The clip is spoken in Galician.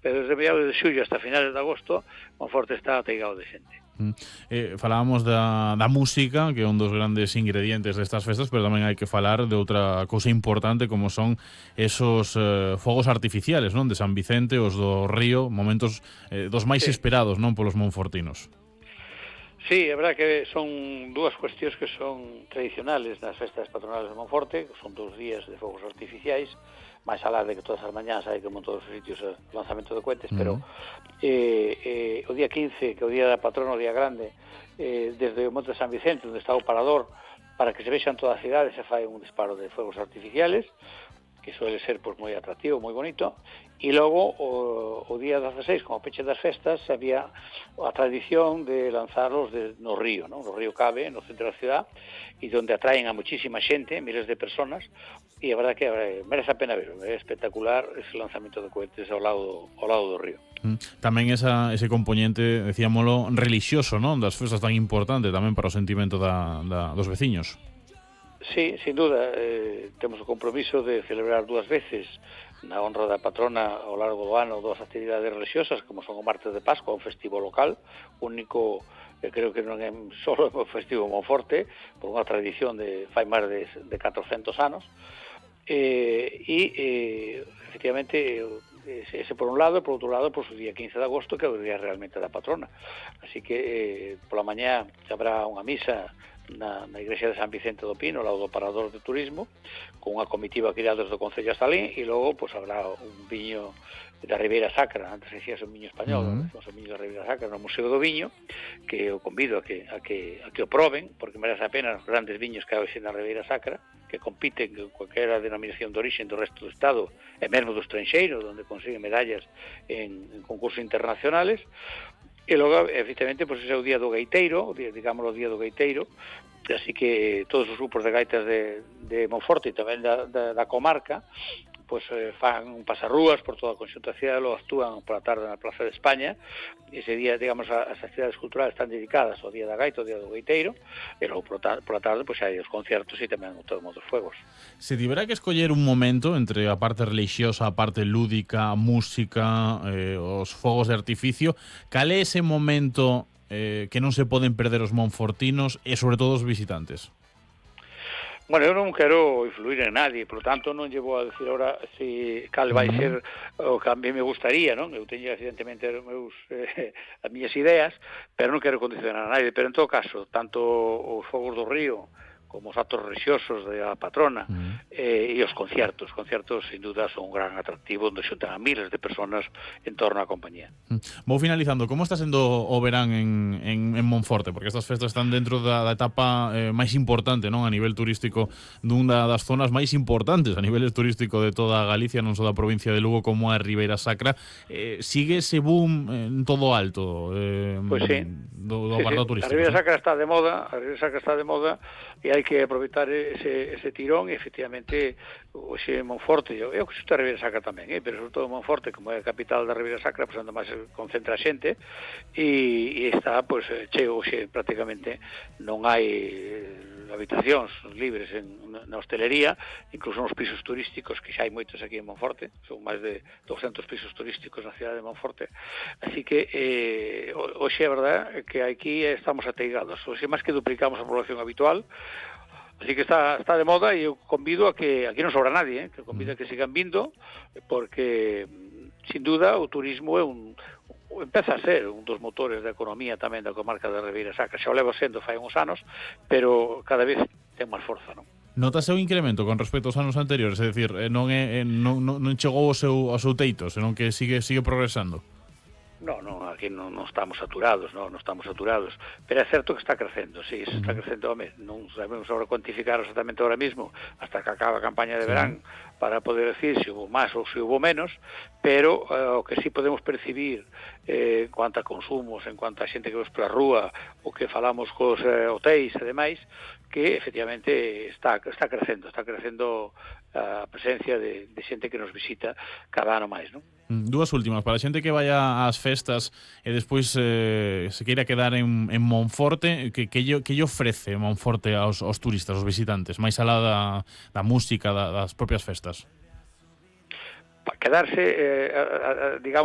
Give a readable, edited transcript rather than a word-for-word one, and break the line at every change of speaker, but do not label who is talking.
pero desde mediados de xullo hasta finales de agosto Monforte está ateigado de xente.
Falábamos da música, que é un dos grandes ingredientes destas festas, pero tamén hai que falar de outra cousa importante como son esos fogos artificiales, non, de San Vicente, os do Río, momentos dos máis esperados, non, polos monfortinos.
Sí, é verdad que son dúas cuestións que son tradicionales nas festas patronales de Monforte, son 2 días de fogos artificiais, máis alá de que todas as mañás hai como en todos os sitios o lanzamento de cohetes, pero o día 15, que é o día da patrona, o día grande, desde o Monte de San Vicente, onde está o parador, para que se vexan toda a cidade, se fai un disparo de fogos artificiales, que suele ser pues moi atractivo, moi bonito, e logo o día 16, como peche das festas, había a tradición de lanzarlos no río, ¿no? No río Cabe, no centro da cidade, e onde atraen a muchísima xente, miles de personas, e a verdad que merece a pena verlo, é espectacular ese lanzamento de cohetes ao lado do río.
Tamén ese componente, decíamolo, relixioso, non? Das festas tan importante tamén para o sentimento dos veciños.
Sí, sin duda, temos o compromiso de celebrar 2 veces na honra da patrona ao largo do ano 2 actividades religiosas, como son o martes de Pascua, un festivo local, único, creo que non é só o festivo Monforte, por unha tradición de fai máis de 400 anos, e efectivamente ese por un lado, e por outro lado, pues, o día 15 de agosto, que é o día realmente da patrona. Así que pola mañá habrá unha misa na igrexa de San Vicente do Pino, ao lado do parador de turismo, con unha comitiva que irá desde o Concello hasta ali, e logo pues, habrá un viño da Ribeira Sacra, antes decías un viño español, o viño da Ribeira Sacra no Museo do Viño, que eu convido a que o proben, porque merece a pena os grandes viños que hai hoxe na Ribeira Sacra, que compiten con cualquiera denominación de origen do resto do Estado, e mesmo do estranxeiro, onde consiguen medallas en concursos internacionales. E logo, efectivamente, pues, ese é o día do gaiteiro, digamos o día do gaiteiro, así que todos os grupos de gaitas de Monforte e tamén da comarca, pues fan un pasarrúas por toda a conxunta cidade, logo actúan por a tarde na Plaza de España. Ese día, digamos, as actividades culturales están dedicadas ao día da gaita, ao día do gaiteiro, e logo por a tarde pues, hai os concertos e tamén todo modo dos fuegos.
Se tivera que escoller un momento entre a parte religiosa, a parte lúdica, a música, os fogos de artificio, cal é ese momento que non se poden perder os monfortinos e sobre todo os visitantes?
Bueno, eu non quero influir en nadie, por lo tanto non lle vou a decir ahora si cal vai ser o que a mí me gustaría, non? Eu teño evidentemente as miñas ideas, pero non quero condicionar a nadie, pero en todo caso, tanto os fogos do río como os actos religiosos da patrona e os concertos sin duda son un gran atractivo onde xuntan a miles de personas en torno á compañía.
Vou finalizando, como está sendo o verán en Monforte? Porque estas festas están dentro da etapa máis importante, non, a nivel turístico dunha das zonas máis importantes a nivel turístico de toda Galicia, non só da provincia de Lugo como a Ribeira Sacra. Sigue ese boom en todo alto
Pois sí,
do apartado turístico.
A Ribeira Sacra está de moda e hai que aproveitar ese tirón, e efectivamente hoxe Monforte, eu que xusto a Ribeira Sacra tamén, pero sobre todo Monforte, como é a capital da Ribeira Sacra, pues, onde máis concentra a xente, e está pues, cheo hoxe prácticamente non hai habitacións libres na hostelería, incluso nos pisos turísticos, que xa hai moitos aquí en Monforte, son máis de 200 pisos turísticos na cidade de Monforte, así que hoxe é verdade que aquí estamos ateigados, hoxe máis que duplicamos a población habitual. Así que está de moda, e eu convido a que aquí non sobra nadie, que convido a que sigan vindo, porque sin duda o turismo empeza a ser un dos motores da economía tamén da comarca da Ribeira Sacra. Xa o levo sendo fai uns anos, pero cada vez ten máis forza, non?
Notase un incremento con respecto aos anos anteriores, é dicir, non chegou ao seu teito, senón que sigue progresando.
Non, aquí non estamos saturados, non estamos saturados, pero é certo que está crecendo, sí, está crecendo, non sabemos agora cuantificar exactamente ahora mismo, hasta que acaba a campaña de verán, para poder decir se hubo máis ou se hubo menos, pero o que sí podemos percibir en cuanto a consumos, en cuanto a xente que vemos pola rúa, o que falamos cos hotéis e demais, que efectivamente está crecendo a presencia de xente que nos visita cada ano máis, non?
Dúas últimas, para a xente que vaya ás festas e despois se queira quedar en Monforte, que lle ofrece Monforte aos turistas, aos visitantes, máis alá da música, das propias festas?
Para quedarse, digamos,